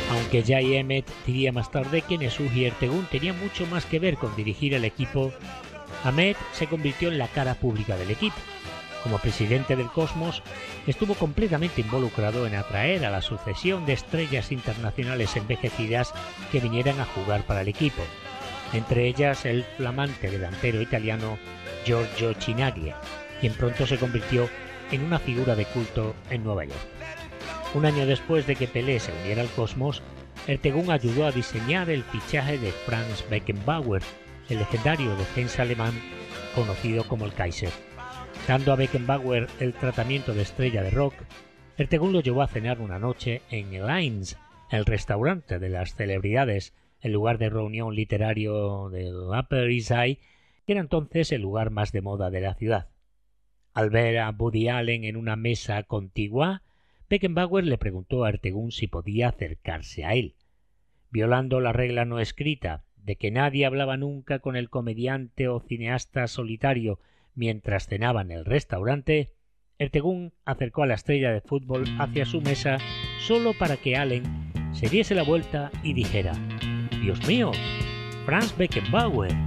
Aunque Jay Emmett diría más tarde que Nesuhi Ertegún tenía mucho más que ver con dirigir el equipo, Ahmed se convirtió en la cara pública del equipo. Como presidente del Cosmos, estuvo completamente involucrado en atraer a la sucesión de estrellas internacionales envejecidas que vinieran a jugar para el equipo, entre ellas el flamante delantero italiano Giorgio Chinaglia, quien pronto se convirtió en una figura de culto en Nueva York. Un año después de que Pelé se uniera al Cosmos, Ertegún ayudó a diseñar el fichaje de Franz Beckenbauer, el legendario defensa alemán conocido como el Kaiser. Dando a Beckenbauer el tratamiento de estrella de rock, Ertegún lo llevó a cenar una noche en el Heinz, el restaurante de las celebridades, el lugar de reunión literario del Upper East Side, que era entonces el lugar más de moda de la ciudad. Al ver a Woody Allen en una mesa contigua, Beckenbauer le preguntó a Ertegún si podía acercarse a él. Violando la regla no escrita de que nadie hablaba nunca con el comediante o cineasta solitario mientras cenaba en el restaurante, Ertegún acercó a la estrella de fútbol hacia su mesa solo para que Allen se diese la vuelta y dijera: «¡Dios mío! ¡Franz Beckenbauer!».